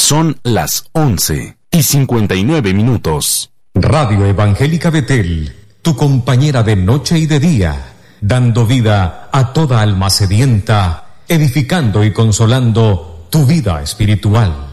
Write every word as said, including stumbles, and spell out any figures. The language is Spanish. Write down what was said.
Son las once y cincuenta y nueve minutos. Radio Evangélica Betel, tu compañera de noche y de día, dando vida a toda alma sedienta, edificando y consolando tu vida espiritual.